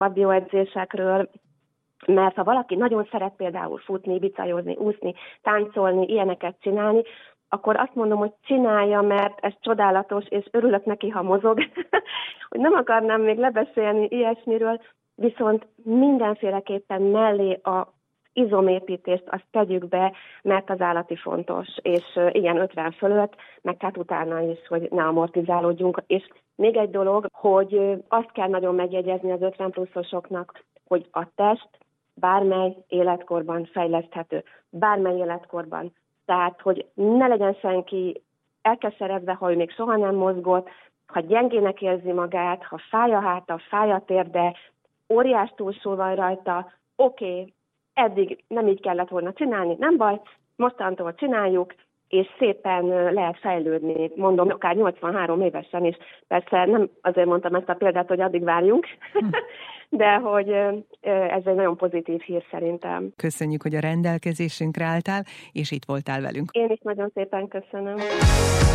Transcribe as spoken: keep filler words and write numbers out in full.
kardioedzésekről, mert ha valaki nagyon szeret például futni, bicajozni, úszni, táncolni, ilyeneket csinálni, akkor azt mondom, hogy csinálja, mert ez csodálatos, és örülök neki, ha mozog, hogy nem akarnám még lebeszélni ilyesmiről, viszont mindenféleképpen mellé a izomépítést azt tegyük be, mert az állati fontos, és ilyen ötven fölött, meg hát utána is, hogy ne amortizálódjunk. És még egy dolog, hogy azt kell nagyon megjegyezni az ötven pluszosoknak, hogy a test bármely életkorban fejleszthető, bármely életkorban. Tehát, hogy ne legyen senki elkeseredve, ha ő még soha nem mozgott, ha gyengének érzi magát, ha fáj a háta, fáj a térde, óriás túlsúly van rajta, oké, okay, eddig nem így kellett volna csinálni, nem baj, mostantól csináljuk, és szépen lehet fejlődni, mondom, akár nyolcvanhárom évesen is. Persze nem azért mondtam ezt a példát, hogy addig várjunk, hm. de hogy ez egy nagyon pozitív hír szerintem. Köszönjük, hogy a rendelkezésünkre álltál, és itt voltál velünk. Én is nagyon szépen köszönöm.